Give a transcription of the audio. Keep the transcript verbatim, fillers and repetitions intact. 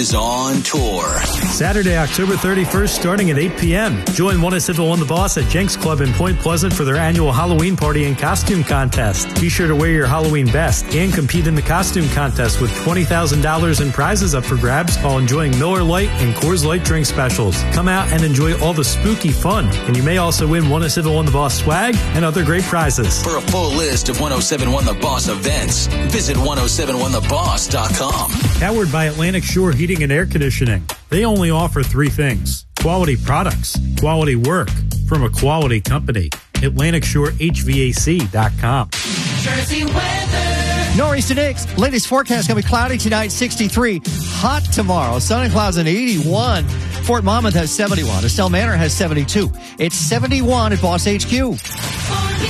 is on tour. Saturday, October thirty-first, starting at eight p.m. Join One Civil and the Boss at Jenks Club in Point Pleasant for their annual Halloween party and costume contest. Be sure to wear your Halloween best and compete in the costume contest with twenty thousand dollars in prizes up for grabs while enjoying Miller Lite and Coors Light drink specials. Come out and enjoy all the spooky fun, and you may also win One Civil and the Boss swag and other great prizes. For a full list of one oh seven one The Boss events, visit ten seventy-one the boss dot com. Powered by Atlantic Shore Heating and Air Conditioning. They only offer three things: quality products, quality work from a quality company. Atlantic Shore H V A C dot com. Jersey weather. Northeast Nix. Latest forecast going to be cloudy tonight, sixty-three. Hot tomorrow. Sun and clouds, and eighty-one. Fort Monmouth has seventy-one. Estelle Manor has seventy-two. It's seventy-one at Boss H Q.